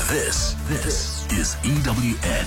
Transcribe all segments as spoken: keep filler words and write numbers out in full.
This, this is E W N.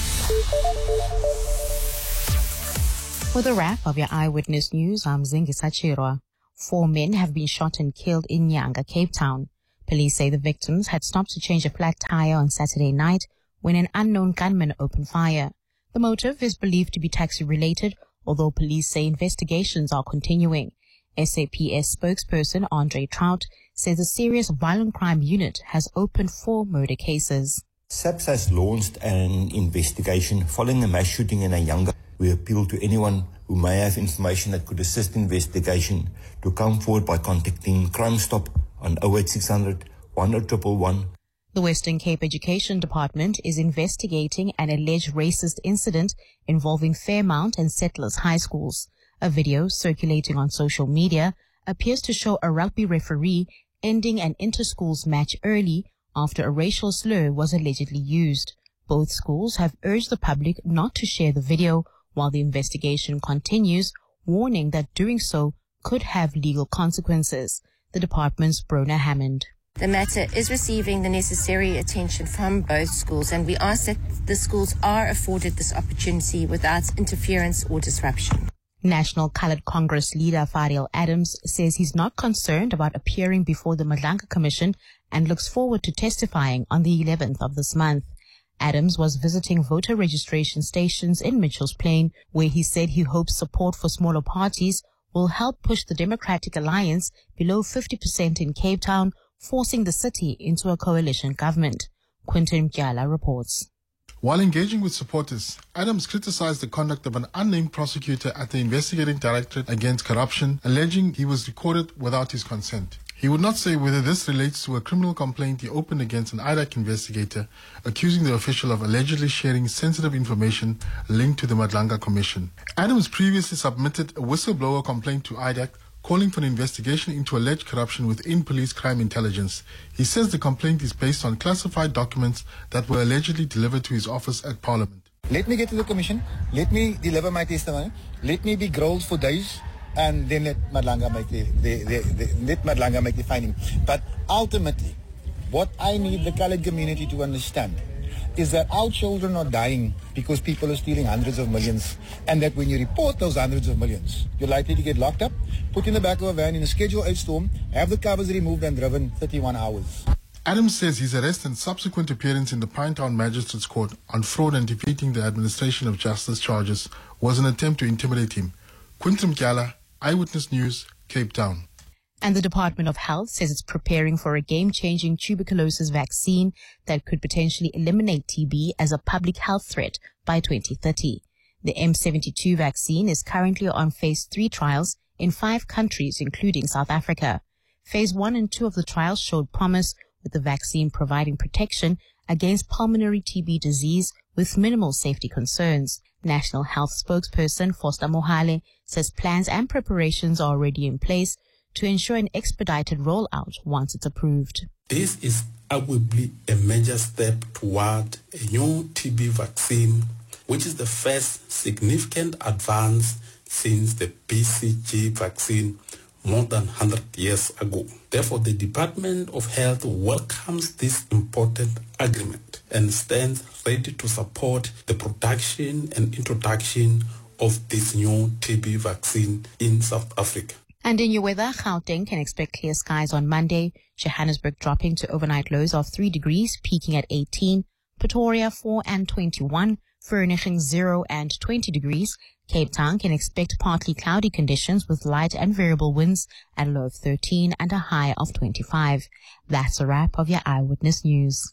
For the wrap of your Eyewitness News, I'm Zingisa Chirwa. Four men have been shot and killed in Nyanga, Cape Town. Police say the victims had stopped to change a flat tire on Saturday night when an unknown gunman opened fire. The motive is believed to be taxi-related, although police say investigations are continuing. S A P S spokesperson Andre Trout says the Serious Violent Crime Unit has opened four murder cases. SAPS has launched an investigation following a mass shooting in Nyanga. We appeal to anyone who may have information that could assist investigation to come forward by contacting Crime Stop on oh eight six hundred, one oh one one. The Western Cape Education Department is investigating an alleged racist incident involving Fairmount and Settlers High Schools. A video circulating on social media appears to show a rugby referee ending an inter-schools match early after a racial slur was allegedly used. Both schools have urged the public not to share the video while the investigation continues, warning that doing so could have legal consequences. The department's Brona Hammond. The matter is receiving the necessary attention from both schools, and we ask that the schools are afforded this opportunity without interference or disruption. National Coloured Congress leader Fariel Adams says he's not concerned about appearing before the Madlanka Commission and looks forward to testifying on the eleventh of this month. Adams was visiting voter registration stations in Mitchell's Plain, where he said he hopes support for smaller parties will help push the Democratic Alliance below fifty percent in Cape Town, forcing the city into a coalition government. Quinton Mkyala reports. While engaging with supporters, Adams criticized the conduct of an unnamed prosecutor at the Investigating Directorate Against Corruption, alleging he was recorded without his consent. He would not say whether this relates to a criminal complaint he opened against an I D A C investigator, accusing the official of allegedly sharing sensitive information linked to the Madlanka Commission. Adams previously submitted a whistleblower complaint to I D A C, calling for an investigation into alleged corruption within police crime intelligence. He says the complaint is based on classified documents that were allegedly delivered to his office at Parliament. Let me get to the commission, let me deliver my testimony, let me be grilled for days, and then let Madlanka make the, the, the, the, let Madlanka make the finding. But ultimately, what I need the coloured community to understand is that our children are dying because people are stealing hundreds of millions, and that when you report those hundreds of millions, you're likely to get locked up, put in the back of a van in a Schedule eight storm, have the covers removed and driven thirty-one hours. Adams says his arrest and subsequent appearance in the Pinetown Magistrates Court on fraud and defeating the administration of justice charges was an attempt to intimidate him. Quinton Mkyala, Eyewitness News, Cape Town. And the Department of Health says it's preparing for a game-changing tuberculosis vaccine that could potentially eliminate T B as a public health threat by twenty thirty. The M seventy-two vaccine is currently on phase three trials in five countries, including South Africa. Phase one and two of the trials showed promise, with the vaccine providing protection against pulmonary T B disease with minimal safety concerns. National Health spokesperson Foster Mohale says plans and preparations are already in place to ensure an expedited rollout once it's approved. This is arguably a major step toward a new T B vaccine, which is the first significant advance since the B C G vaccine more than one hundred years ago. Therefore, the Department of Health welcomes this important agreement and stands ready to support the production and introduction of this new T B vaccine in South Africa. And in your weather, Gauteng can expect clear skies on Monday, Johannesburg dropping to overnight lows of three degrees, peaking at eighteen, Pretoria four and twenty-one, Vereeniging zero and twenty degrees. Cape Town can expect partly cloudy conditions with light and variable winds at a low of thirteen and a high of twenty-five. That's a wrap of your Eyewitness News.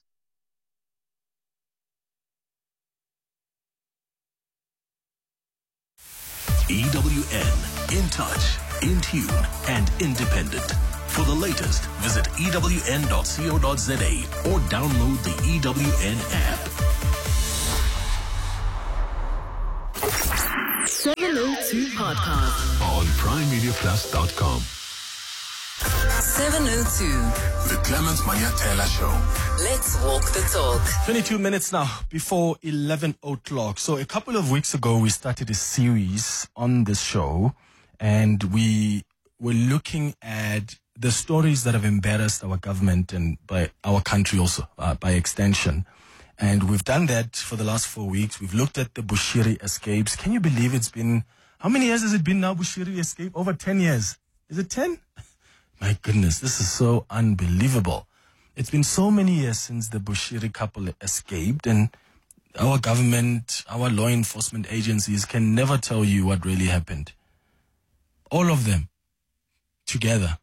E W N, in touch, in tune, and independent. For the latest, visit E W N dot co dot za or download the E W N app. seven oh two Podcast On prime media plus dot com. seven oh two. The Clemens Manyatela Show. Let's walk the talk. twenty-two minutes now before eleven o'clock. So a couple of weeks ago, we started a series on this show, and we were looking at the stories that have embarrassed our government and by our country also, uh, by extension. And we've done that for the last four weeks. We've looked at the Bushiri escapes. Can you believe it's been, how many years has it been now, Bushiri escape? Over ten years. Is it ten? My goodness, this is so unbelievable. It's been so many years since the Bushiri couple escaped, and our government, our law enforcement agencies can never tell you what really happened. All of them together.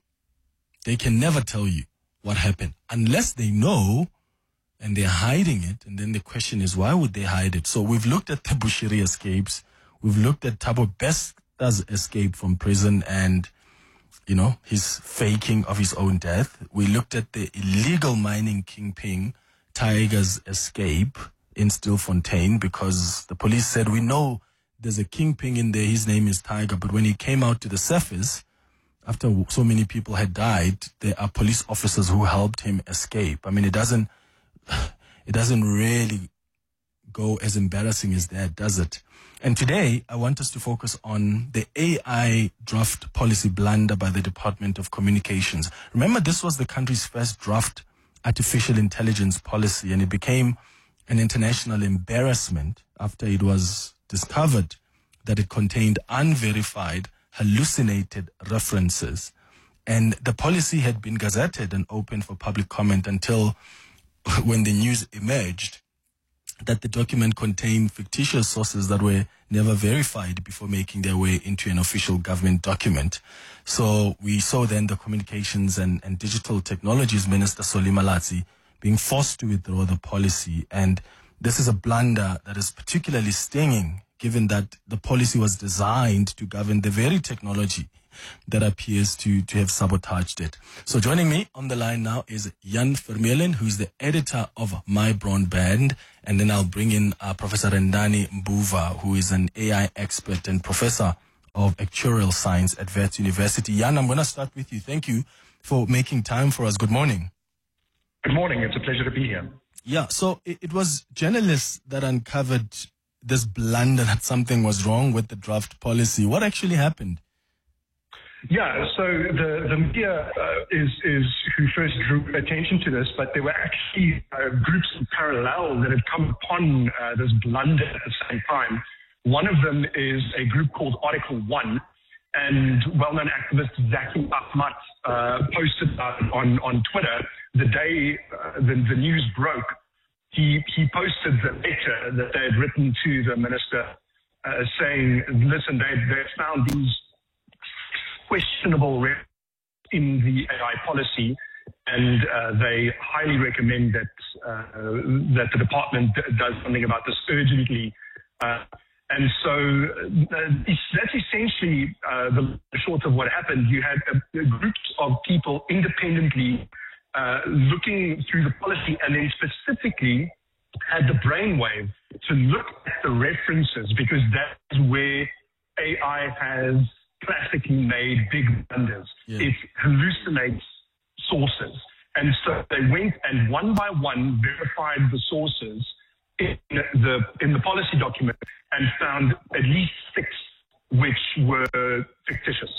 They can never tell you what happened unless they know and they're hiding it. And then the question is, why would they hide it? So we've looked at the Bushiri escapes. We've looked at Thabo Besta's escape from prison and, you know, his faking of his own death. We looked at the illegal mining kingpin, Tiger's escape in Stilfontein, because the police said, we know there's a kingpin in there, his name is Tiger. But when he came out to the surface, after so many people had died, there are police officers who helped him escape. I mean, it doesn't, it doesn't really go as embarrassing as that, does it? And today, I want us to focus on the A I draft policy blunder by the Department of Communications. Remember, this was the country's first draft artificial intelligence policy, and it became an international embarrassment after it was discovered that it contained unverified, hallucinated references. And the policy had been gazetted and open for public comment until when the news emerged that the document contained fictitious sources that were never verified before making their way into an official government document. So we saw then the Communications and, and Digital Technologies Minister Solly Malatsi being forced to withdraw the policy. And this is a blunder that is particularly stinging, given that the policy was designed to govern the very technology that appears to, to have sabotaged it. So joining me on the line now is Jan Vermeulen, who's the editor of My Broadband. And then I'll bring in uh, Professor Rendani Mbuva, who is an A I expert and professor of actuarial science at Wits University. Jan, I'm going to start with you. Thank you for making time for us. Good morning. Good morning. It's a pleasure to be here. Yeah, so it, it was journalists that uncovered this blunder that something was wrong with the draft policy. What actually happened? Yeah, so the, the media uh, is, is who first drew attention to this, but there were actually uh, groups in parallel that had come upon uh, this blunder at the same time. One of them is a group called Article One, and well-known activist Zaki Ahmad uh, posted about it on, on Twitter the day uh, the, the news broke. He, he posted the letter that they had written to the minister uh, saying, listen, they they found these questionable in the A I policy, and uh, they highly recommend that uh, that the department d- does something about this urgently. Uh, and so uh, that's essentially uh, the short of what happened. You had a, a groups of people independently uh, looking through the policy, and then specifically had the brainwave to look at the references, because that's where A I has classically made big blunders. Yeah. It hallucinates sources. And so they went and one by one verified the sources in the in the policy document and found at least six which were fictitious.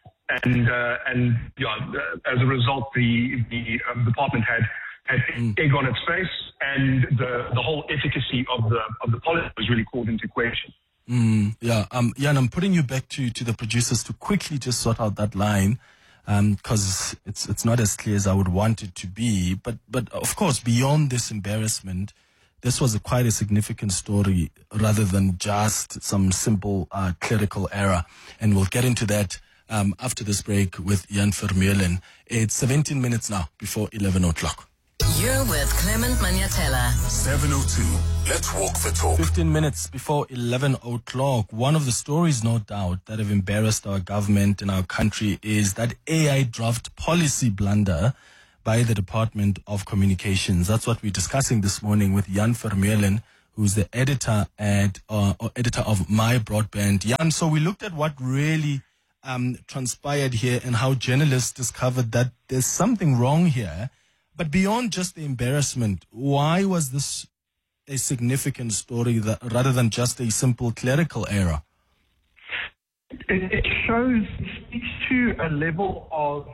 And uh, and yeah, as a result, the the um, department had had mm. egg on its face, and the the whole efficacy of the of the policy was really called into question. Mm, yeah, um, Jan, I'm putting you back to, to the producers to quickly just sort out that line, because um, it's it's not as clear as I would want it to be. But but of course, beyond this embarrassment, this was a quite a significant story rather than just some simple uh, clerical error. And we'll get into that um, after this break with Jan Vermeulen. It's seventeen minutes now before eleven o'clock. You're with Clement Maniatella. seven oh two. Let's walk the talk. fifteen minutes before eleven o'clock. One of the stories, no doubt, that have embarrassed our government and our country is that A I draft policy blunder by the Department of Communications. That's what we're discussing this morning with Jan Vermeulen, who's the editor at uh, or editor of My Broadband. Jan, so we looked at what really um, transpired here and how journalists discovered that there's something wrong here. But beyond just the embarrassment, why was this a significant story that, rather than just a simple clerical error? It, it shows, it speaks to a level of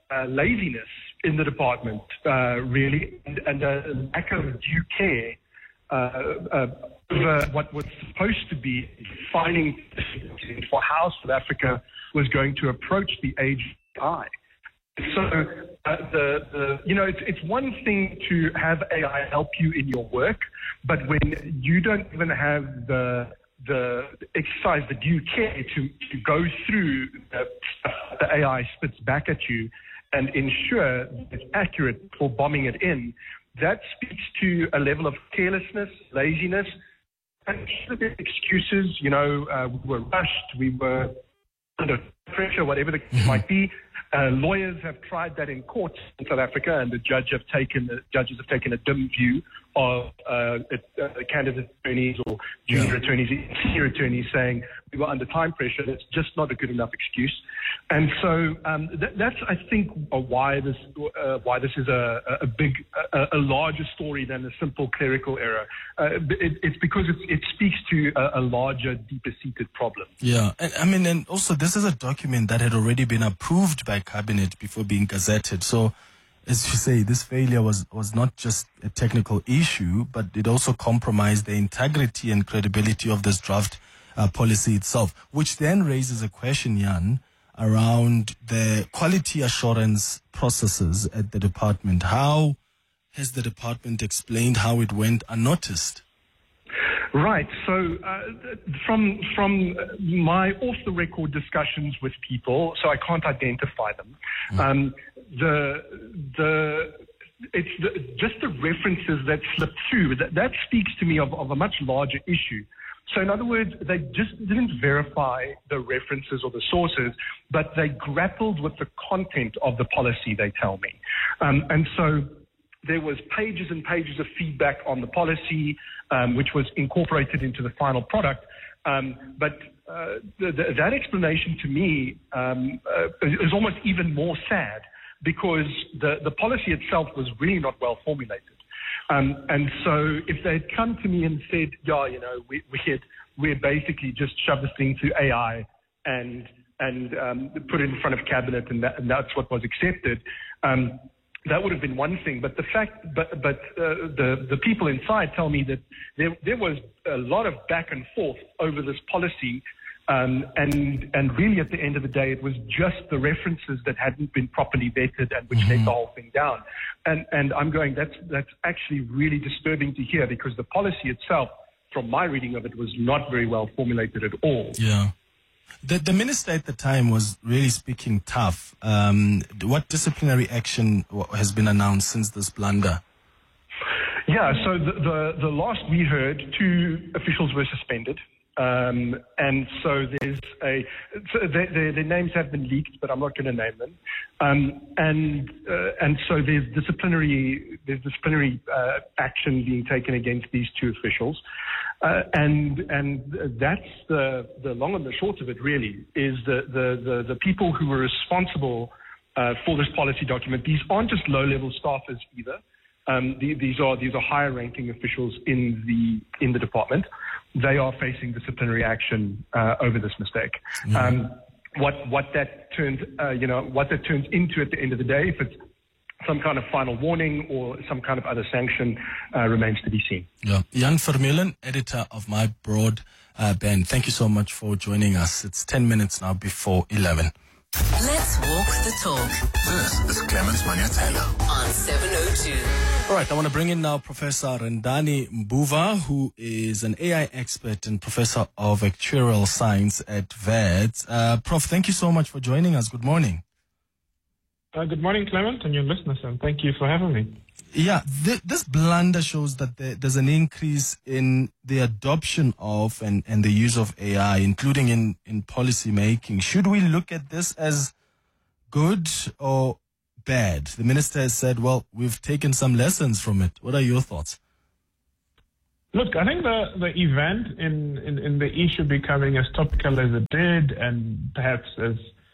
uh, laziness in the department, uh, really, and, and a lack of due care uh, uh, over what was supposed to be defining for how South Africa was going to approach the age of A I. So uh, the, the you know it's it's one thing to have A I help you in your work, but when you don't even have the the exercise the due care to, to go through the stuff the A I spits back at you and ensure that it's accurate for bombing it in, that speaks to a level of carelessness, laziness, and excuses. You know, uh, we were rushed, we were under pressure, whatever the case might be. Uh, lawyers have tried that in courts in South Africa, and the judge have taken the judges have taken a dim view of uh, uh, candidate attorneys or junior yeah. attorneys, senior attorneys saying we were under time pressure. That's just not a good enough excuse. And so um, th- that's, I think, uh, why this uh, why this is a, a big, a, a larger story than a simple clerical error. Uh, it, it's because it, it speaks to a, a larger, deeper-seated problem. Yeah, and, I mean, and also this is a document that had already been approved by Cabinet before being gazetted. So, as you say, this failure was, was not just a technical issue, but it also compromised the integrity and credibility of this draft uh, policy itself, which then raises a question, Jan, around the quality assurance processes at the department. How has the department explained how it went unnoticed? Right. So uh, from from my off-the-record discussions with people, so I can't identify them. Mm. Um, the the it's the, just the references that slip through that, that speaks to me of, of a much larger issue. So in other words, they just didn't verify the references or the sources, but they grappled with the content of the policy, they tell me. Um, and so there was pages and pages of feedback on the policy, um, which was incorporated into the final product. Um, but uh, the, the, that explanation to me um, uh, is almost even more sad because the, the policy itself was really not well formulated. Um, and so if they had come to me and said, yeah, you know, we, we had, we had basically just shoved this thing to A I and and um, put it in front of Cabinet and, that, and that's what was accepted, um, that would have been one thing. But the fact, but but uh, the the people inside tell me that there there was a lot of back and forth over this policy, um, and and really at the end of the day, it was just the references that hadn't been properly vetted and which mm-hmm. let the whole thing down. And and I'm going, that's that's actually really disturbing to hear because the policy itself, from my reading of it, was not very well formulated at all. Yeah. The, the minister at the time was really speaking tough. Um, what disciplinary action has been announced since this blunder? Yeah, so the, the, the last we heard, two officials were suspended. Um, and so there's a, so their, their, their names have been leaked, but I'm not going to name them. Um, and uh, and so there's disciplinary there's disciplinary uh, action being taken against these two officials. Uh, and and that's the the long and the short of it. Really, is the the the, the people who were responsible uh, for this policy document. These aren't just low-level staffers either. Um, the, these are these are higher-ranking officials in the in the department. They are facing disciplinary action uh, over this mistake. Mm-hmm. Um, what what that turns uh, you know what that turns into at the end of the day, if it's some kind of final warning or some kind of other sanction, uh, remains to be seen. Yeah. Jan Vermeulen, editor of My Broad uh, Band. Thank you so much for joining us. It's ten minutes now before eleven. Let's walk the talk. This is Clemens Manyatela on seven oh two. All right, I want to bring in now Professor Rendani Mbuva, who is an A I expert and professor of actuarial science at Wits. Uh, Prof, thank you so much for joining us. Good morning. Uh, good morning, Clement, and your listeners, and thank you for having me. Yeah, th- this blunder shows that there, there's an increase in the adoption of and, and the use of A I, including in, in policy making. Should we look at this as good or bad? The minister has said, well, we've taken some lessons from it. What are your thoughts? Look, I think the, the event in, in, in the issue becoming as topical as it did, and perhaps as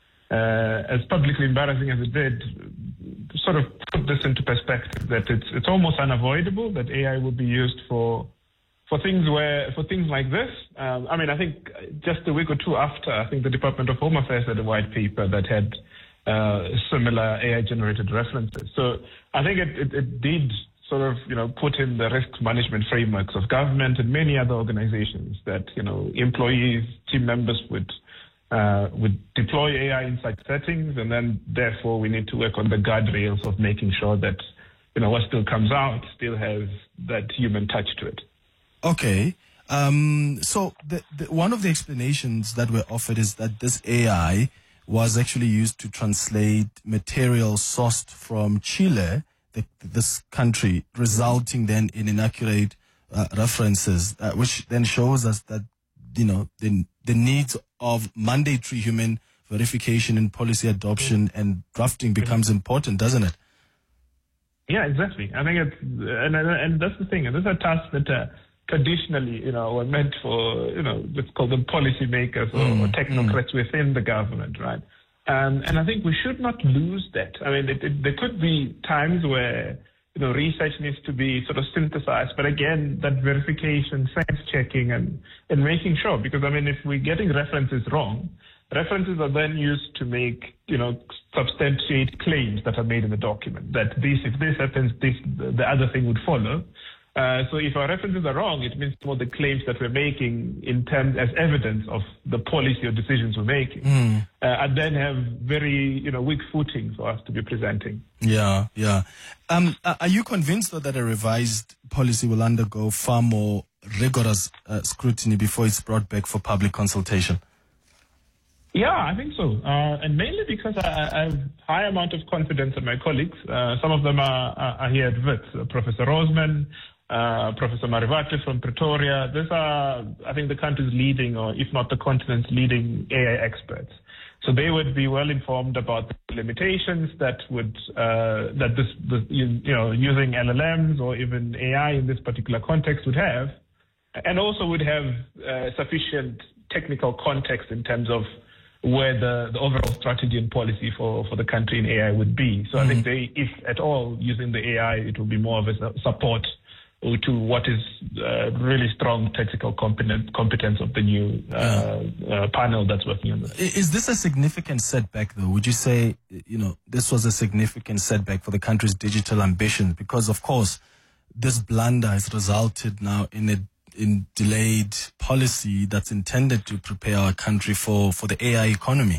uh, as publicly embarrassing as it did, sort of put this into perspective, that it's it's almost unavoidable that A I will be used for for things where for things like this. Um, I mean, I think just a week or two after, I think the Department of Home Affairs had a white paper that had uh, similar A I-generated references. So I think it, it, it did sort of, you know, put in the risk management frameworks of government and many other organizations that, you know, employees, team members would uh, would deploy A I in such settings, and then therefore we need to work on the guardrails of making sure that, you know, what still comes out still has that human touch to it. Okay. Um, so the, the, one of the explanations that were offered is that this A I was actually used to translate material sourced from Chile, the, this country, resulting then in inaccurate uh, references, uh, which then shows us that, you know, the, the needs of mandatory human verification in policy adoption and drafting becomes important, doesn't it? Yeah, exactly. I think it's, and, and that's the thing, and this is a task that uh, traditionally, you know, were meant for, you know, let's call them policymakers or, mm, or technocrats mm. within the government, right? Um, and I think we should not lose that. I mean, it, it, there could be times where, you know, research needs to be sort of synthesized, but again, that verification, sense checking, and, and making sure, because I mean, if we're getting references wrong, references are then used to make, you know, substantiate claims that are made in the document, that this, if this happens, this, the other thing would follow. Uh, so if our references are wrong, it means more the claims that we're making in terms as evidence of the policy or decisions we're making, mm. uh, and then have very, you know, weak footing for us to be presenting. Yeah, yeah. Um, are you convinced though that a revised policy will undergo far more rigorous uh, scrutiny before it's brought back for public consultation? Yeah, I think so, uh, and mainly because I, I have high amount of confidence in my colleagues. Uh, some of them are, are, are here at Wits, uh, Professor Rosman, uh, Professor Marivate from Pretoria. These are, I think, the country's leading, or if not the continent's leading A I experts. So they would be well informed about the limitations that would uh, that this, this, you know, using L L Ms or even A I in this particular context would have, and also would have uh, sufficient technical context in terms of where the, the overall strategy and policy for, for the country in A I would be. So mm-hmm. I think they, if at all, using the A I, it will be more of a support to what is uh, really strong technical competent, competence of the new uh, yeah. uh, panel that's working on this. Is this a significant setback, though? Would you say, you know, this was a significant setback for the country's digital ambitions? Because, of course, this blunder has resulted now in a in delayed policy that's intended to prepare our country for, for the A I economy?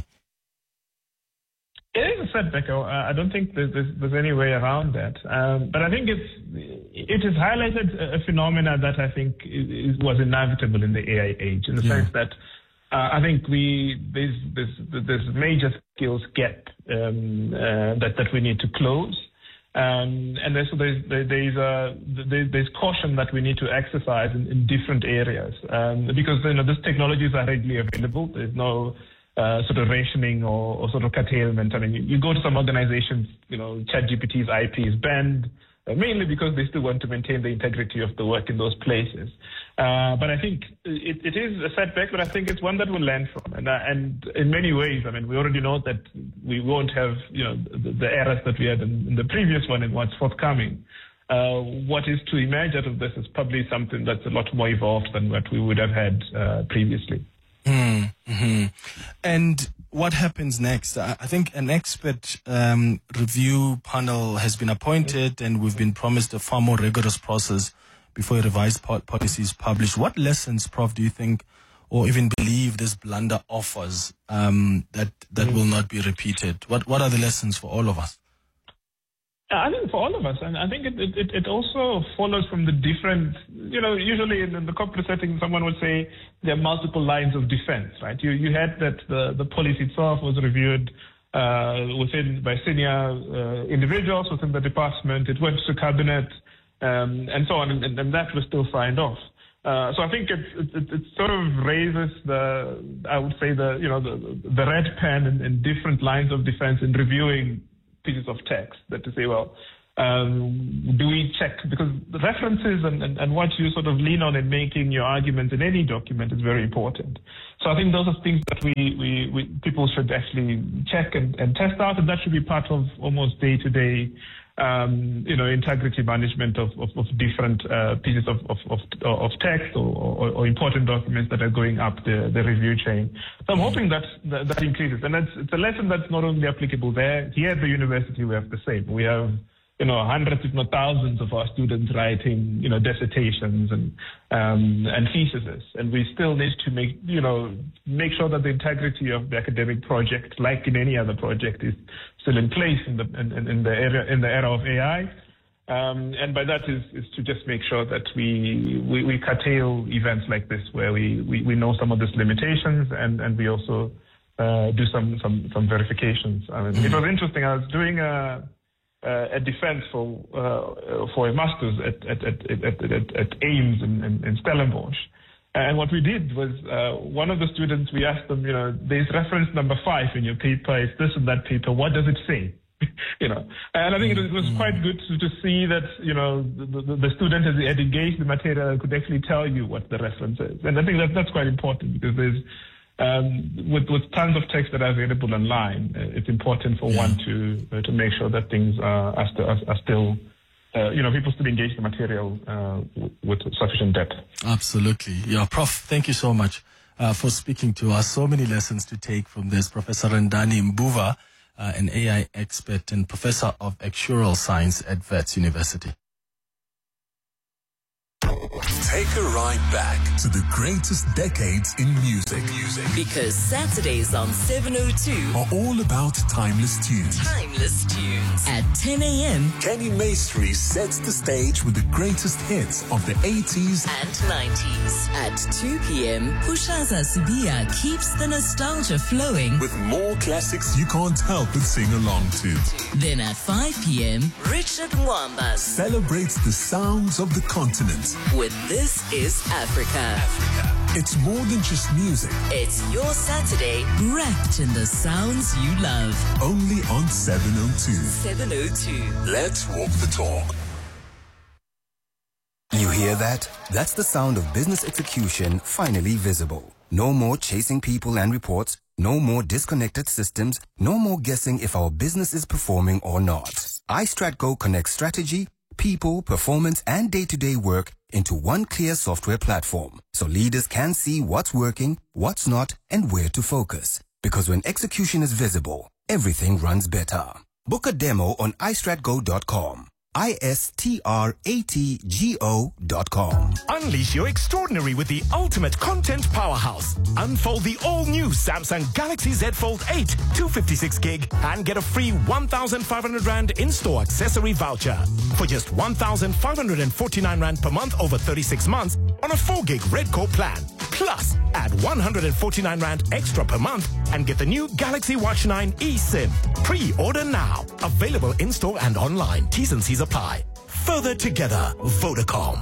It is a setback. I don't think there's, there's, there's any way around that. Um, but I think it's, it has highlighted a phenomena that I think is, was inevitable in the A I age, in the yeah. sense that uh, I think we there's, there's, there's major skills gap um, uh, that, that we need to close. Um, and there's, there's, there's, uh, there's caution that we need to exercise in, in different areas, um, because, you know, these technologies are readily available. There's no uh, sort of rationing or, or sort of curtailment. I mean, you, you go to some organizations, you know, ChatGPT's I P is banned, uh, mainly because they still want to maintain the integrity of the work in those places. Uh, but I think it, it is a setback, but I think it's one that we'll learn from. And, uh, and in many ways, I mean, we already know that we won't have, you know, the, the errors that we had in, in the previous one and what's forthcoming. Uh, what is to emerge out of this is probably something that's a lot more evolved than what we would have had uh, previously. Mm-hmm. And what happens next? I think an expert um, review panel has been appointed, and we've been promised a far more rigorous process before a revised po- policy is published. What lessons, Prof, do you think, or even believe, this blunder offers um, that that mm-hmm. will not be repeated? What What are the lessons for all of us? I think for all of us, and I think it, it, it also follows from the different, you know, usually in, in the corporate setting, someone would say there are multiple lines of defense, right? You you had that the, the policy itself was reviewed uh, within by senior uh, individuals within the department. It went to cabinet, um, and so on, and, and that was still signed off. Uh, so I think it, it, it sort of raises the, I would say the, you know, the, the red pen in, in different lines of defense in reviewing pieces of text, that to say, well, um, do we check? Because the references and, and, and what you sort of lean on in making your arguments in any document is very important. So I think those are things that we, we, we people should actually check and, and test out, and that should be part of almost day-to-day um, you know, integrity management of, of, of different uh, pieces of, of, of, of text or, or, or important documents that are going up the, the review chain. So I'm hoping that, that that increases. And that's, it's a lesson that's not only applicable there. Here at the university, we have the same. We have, you know, hundreds, if not thousands of our students writing, you know, dissertations and um, and theses. And we still need to make, you know, make sure that the integrity of the academic project, like in any other project, is still in place in the in, in the area in the era of A I. Um, and by that is, is to just make sure that we, we, we curtail events like this where we, we, we know some of these limitations and, and we also uh, do some, some, some verifications. I mean, it was interesting. I was doing a Uh, a defense for uh, for a master's at at at at, at, at Ames in, in, in Stellenbosch, and what we did was uh, one of the students, we asked them, you know, there's reference number five in your paper, it's this and that paper, what does it say? You know, and I think it was, it was quite good to, to see that, you know, the, the, the student has had engaged the material and could actually tell you what the reference is, and I think that that's quite important because there's Um, with, with tons of text that are available online, uh, it's important for yeah. one to uh, to make sure that things are, are, st- are, are still, uh, you know, people still engage the material uh, w- with sufficient depth. Absolutely. Yeah, Prof, thank you so much uh, for speaking to us. So many lessons to take from this. Professor Rendani Mbuva, uh, an A I expert and professor of actuarial science at Wits University. Take a ride back to the greatest decades in music. Music. Because Saturdays on seven oh two are all about timeless tunes. Timeless tunes. At ten a.m. Kenny Maestri sets the stage with the greatest hits of the eighties and nineties. At two p.m. Pushaza Subia keeps the nostalgia flowing with more classics you can't help but sing along to. Then at five p.m. Richard Mwamba celebrates the sounds of the continent with This Is Africa. Africa. It's more than just music. It's your Saturday wrapped in the sounds you love. Only on seven oh two. seven oh two. Let's walk the talk. You hear that? That's the sound of business execution finally visible. No more chasing people and reports. No more disconnected systems. No more guessing if our business is performing or not. iStratGo connects strategy, people, performance, and day-to-day work into one clear software platform, so leaders can see what's working, what's not, and where to focus. Because when execution is visible, everything runs better. Book a demo on i strat go dot com. I S T R A T G O dot com. Unleash your extraordinary with the ultimate content powerhouse. Unfold the all-new Samsung Galaxy Z Fold eight two fifty-six gig and get a free one thousand five hundred rand in-store accessory voucher. For just one thousand five hundred forty-nine rand per month over thirty-six months on a four gig Redcore plan. Plus, add one hundred forty-nine rand extra per month and get the new Galaxy Watch nine eSIM. Pre-order now. Available in-store and online. T's and C's apply. Further together, Vodacom.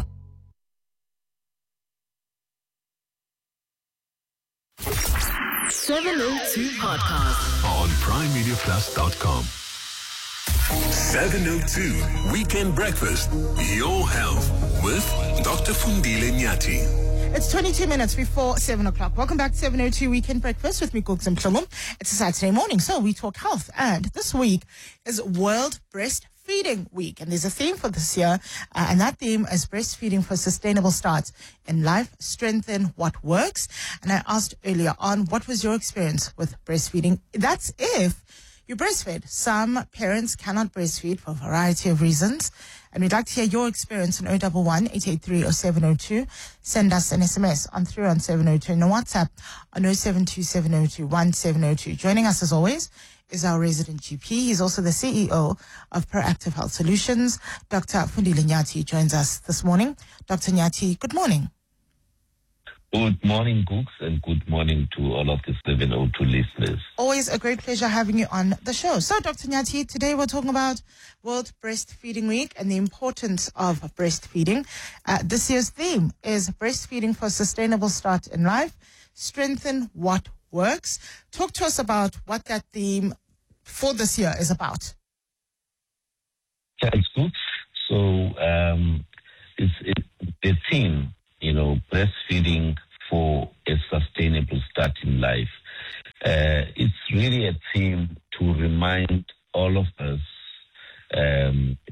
seven oh two podcast on prime media plus dot com. seven oh two Weekend Breakfast. Your health with Doctor Fundile Nyati. It's twenty-two minutes before seven o'clock. Welcome back to seven oh two Weekend Breakfast with me, Gugs Mhlomo. It's a Saturday morning, so we talk health. And this week is World Breastfeeding Week. And there's a theme for this year, uh, and that theme is breastfeeding for sustainable starts in life, strengthen what works. And I asked earlier on, what was your experience with breastfeeding? That's if you breastfed. Some parents cannot breastfeed for a variety of reasons. And we'd like to hear your experience on oh one one, eight eight three, oh seven oh two. Send us an S M S on through on seven oh two and a WhatsApp on oh seven two seven oh two one seven oh two. Joining us as always is our resident G P. He's also the C E O of Proactive Health Solutions. Doctor Fundile Nyati joins us this morning. Doctor Nyati, good morning. Good morning, Gooks, and good morning to all of the seven oh two listeners. Always a great pleasure having you on the show. So, Doctor Nyati, today we're talking about World Breastfeeding Week and the importance of breastfeeding. Uh, this year's theme is breastfeeding for sustainable start in life, strengthen what works. Talk to us about what that theme for this year is about. Thanks, Gooks. So, um, it's it, the theme, you know, breastfeeding for a sustainable start in life. Uh, it's really a theme to remind all of us um,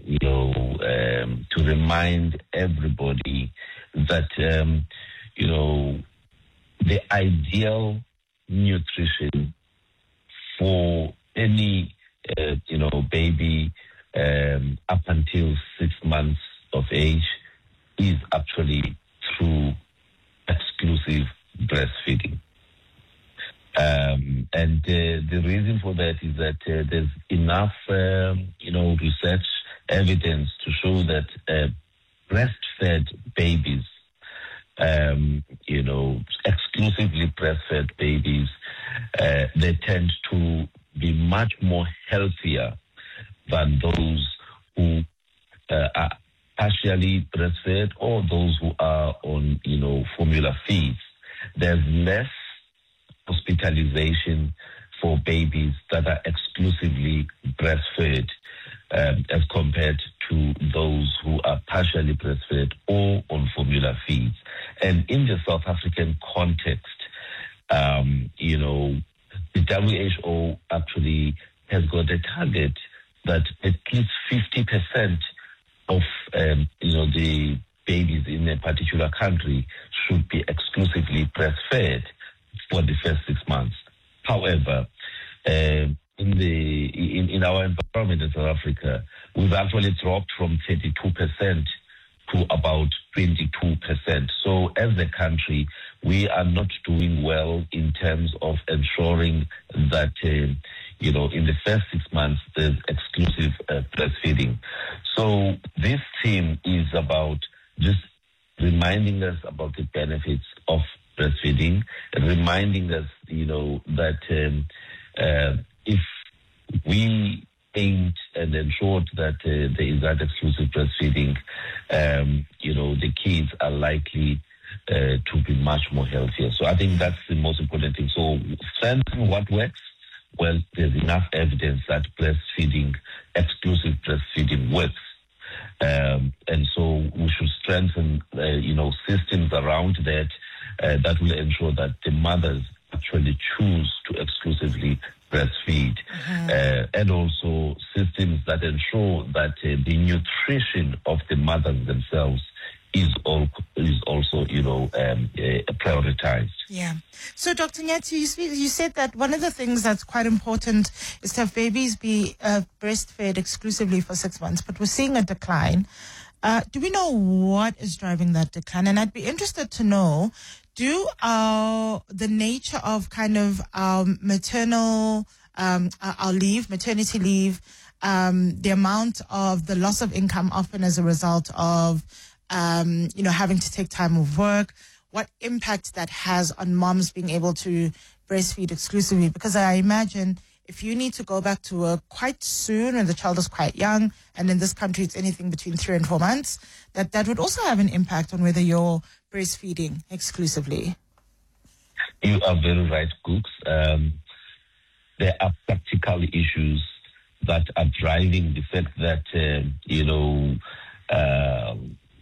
to remind everybody that, um, you know, the ideal nutrition for any, uh, you know, baby um, up until six months of age is actually through exclusive breastfeeding. Um, and uh, the reason for that is that uh, there's enough, um, you know, research evidence to show that uh, breastfed babies, um, you know, exclusively breastfed babies, uh, they tend to be much more healthier than those who uh, are partially breastfed or those who are on, you know, formula feeds. There's less hospitalization for babies that are exclusively breastfed um, as compared to those who are partially breastfed or on formula feeds. And in the South African context, um, you know, the W H O actually has got a target that at least fifty percent of, um, you know, the babies in a particular country should be exclusively breastfed for the first six months. However, uh, in the in, in our environment in South Africa, we've actually dropped from thirty-two percent to about twenty-two percent. So as a country, we are not doing well in terms of ensuring that, uh, you know, in the first six months, there's exclusive uh, breastfeeding. So this theme is about just reminding us about the benefits of breastfeeding, and reminding us, you know, that um, uh, if we aimed and ensured that uh, there is that exclusive breastfeeding, um, you know, the kids are likely uh, to be much more healthier. So I think that's the most important thing. So strengthen what works. Well, there's enough evidence that breastfeeding, exclusive breastfeeding works. Um, and so we should strengthen, uh, you know, systems around that uh, that will ensure that the mothers actually choose to exclusively breastfeed, mm-hmm. uh, and also systems that ensure that uh, the nutrition of the mothers themselves is all is also, you know, um, uh, prioritized. Yeah. So, Doctor Nyathi, you, spe- you said that one of the things that's quite important is to have babies be uh, breastfed exclusively for six months, but we're seeing a decline. Uh, do we know what is driving that decline? And I'd be interested to know, do our, the nature of kind of um, maternal, um, our leave, maternity leave, um, the amount of the loss of income often as a result of, um, you know, having to take time off work, what impact that has on moms being able to breastfeed exclusively? Because I imagine if you need to go back to work quite soon when the child is quite young, and in this country it's anything between three and four months, that that would also have an impact on whether you're breastfeeding exclusively. You are very right, Cooks. Um, there are practical issues that are driving the fact that, uh, you know, uh,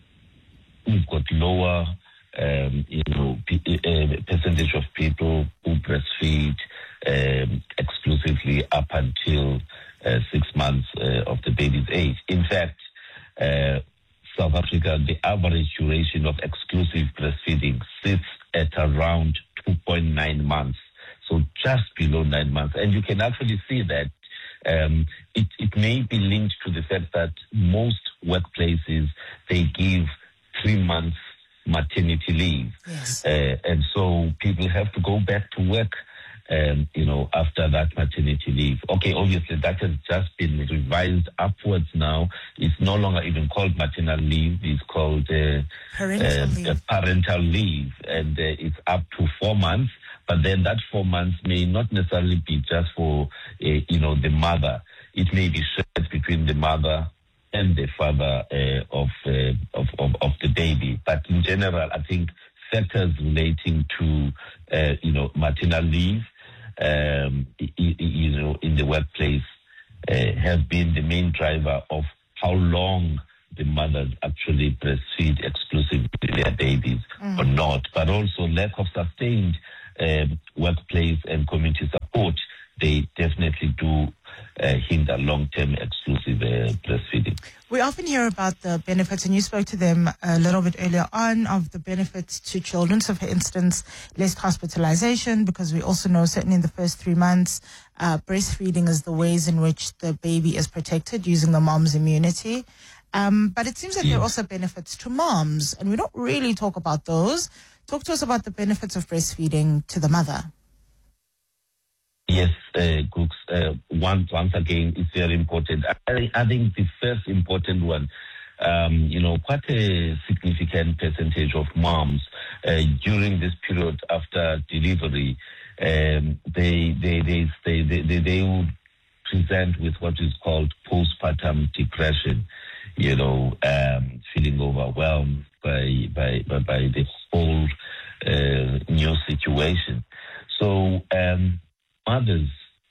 we've got lower Um, you know, p- uh, percentage of people who breastfeed um, exclusively up until uh, six months uh, of the baby's age. In fact, uh, South Africa, the average duration of exclusive breastfeeding sits at around two point nine months, so just below nine months. And you can actually see that um, it, it may be linked to the fact that most workplaces, they give three months maternity leave. Yes. Uh, and so people have to go back to work, um, you know, after that maternity leave. Okay, obviously that has just been revised upwards now. It's no longer even called maternal leave. It's called uh, parental, uh, leave. parental leave. And uh, it's up to four months. But then that four months may not necessarily be just for, uh, you know, the mother. It may be shared between the mother and the father uh, of, uh, of, of of the baby. But in general, I think factors relating to, uh, you know, maternal leave, um, you, you know, in the workplace uh, have been the main driver of how long the mothers actually breastfeed exclusively their babies mm. or not. But also lack of sustained um, workplace and community support, they definitely do uh, hinder long-term exclusive uh, breastfeeding. We often hear about the benefits, and you spoke to them a little bit earlier on, of the benefits to children. So, for instance, less hospitalization, because we also know, certainly in the first three months, uh, breastfeeding is the ways in which the baby is protected using the mom's immunity. Um, but it seems like yeah. there are also benefits to moms, and we don't really talk about those. Talk to us about the benefits of breastfeeding to the mother. Yes, uh, Cooks, uh, once, once again, it's very important. I, I think the first important one, um, you know, quite a significant percentage of moms uh, during this period after delivery, um, they, they, they, they, they, they, they would present with what is called postpartum depression, you know, um, feeling overwhelmed by, by, by, by the whole uh, new situation. So, um, mothers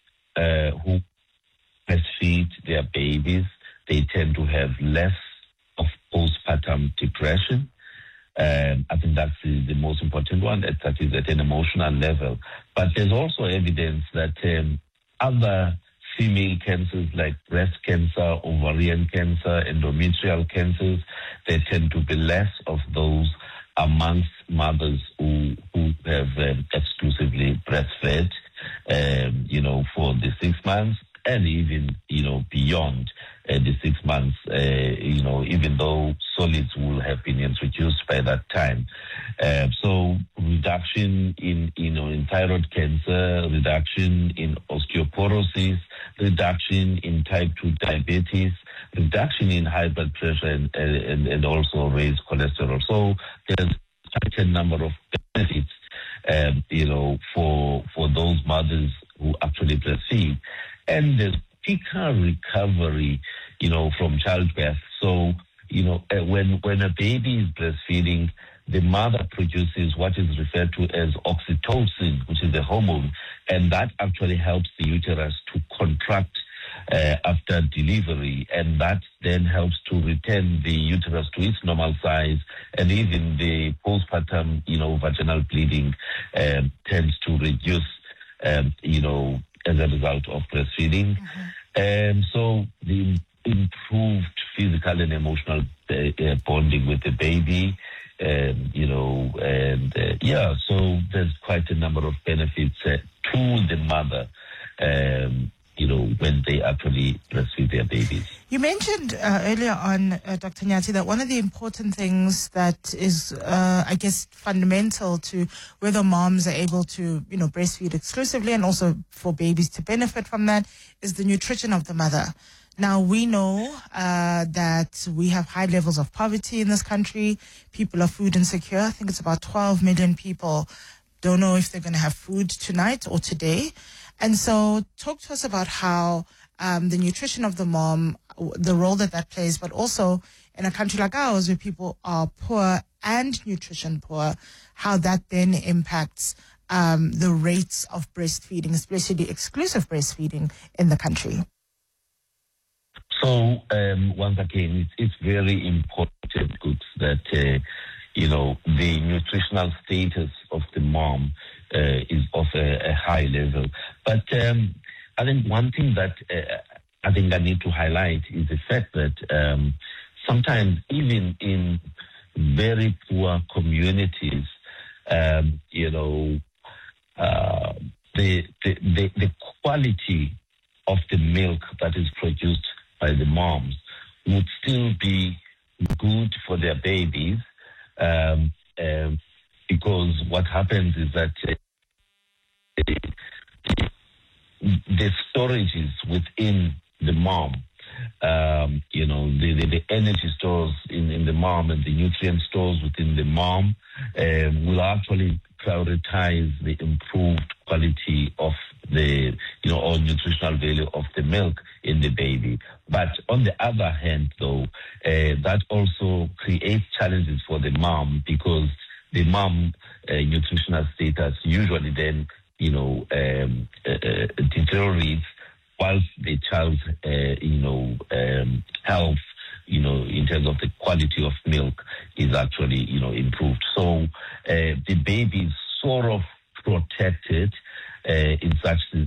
uh, who breastfeed their babies, they tend to have less of postpartum depression. Um, I think that's the, the most important one, that, that is at an emotional level. But there's also evidence that um, other female cancers like breast cancer, ovarian cancer, endometrial cancers, there tend to be less of those amongst mothers who, who have um, exclusively breastfed, um, you know, for the six months and even, you know, beyond uh, the six months, uh, you know, even though solids will have been introduced by that time. Uh, so reduction in, you know, in thyroid cancer, reduction in osteoporosis, reduction in type two diabetes, reduction in high blood pressure, and, and, and also raised cholesterol. So there's quite a number of benefits, um, you know, for for those mothers who actually breastfeed. And there's quicker recovery, you know, from childbirth. So, you know, uh, when, when a baby is breastfeeding, the mother produces what is referred to as oxytocin, which is a hormone, and that actually helps the uterus to contract uh, after delivery, and that then helps to return the uterus to its normal size, and even the postpartum, you know, vaginal bleeding um, tends to reduce, um, you know, as a result of breastfeeding. Mm-hmm. And so the improved physical and emotional uh, uh, bonding with the baby, um, you know, and uh, yeah, so there's quite a number of benefits uh, to the mother, um, you know, when they actually breastfeed their babies. You mentioned uh, earlier on, uh, Doctor Nyathi, that one of the important things that is, uh, I guess, fundamental to whether moms are able to, you know, breastfeed exclusively and also for babies to benefit from that is the nutrition of the mother. Now, we know uh, that we have high levels of poverty in this country. People are food insecure. I think it's about twelve million people don't know if they're going to have food tonight or today. And so talk to us about how um, the nutrition of the mom, the role that that plays, but also in a country like ours where people are poor and nutrition poor, how that then impacts um, the rates of breastfeeding, especially exclusive breastfeeding in the country. So, um, once again, it's, it's very important, Cooks, that, uh, you know, the nutritional status of the mom uh, is of a, a high level. But um, I think one thing that uh, I think I need to highlight is the fact that um, sometimes even in very poor communities, um, you know, uh, the, the, the, the quality of the milk that is produced by the moms would still be good for their babies, um, um, because what happens is that uh, the storages within the mom, um, you know, the, the, the energy stores in, in the mom and the nutrient stores within the mom um, will actually prioritize the improved quality of the, you know, or nutritional value of the milk in the baby. But on the other hand, though, uh, that also creates challenges for the mom, because the mom uh, nutritional status usually then, you know, um, uh, uh, deteriorates, whilst the child's, uh, you know, um, health, you know, in terms of the quality of milk is actually, you know, improved. So uh, the baby is sort of protected uh, in such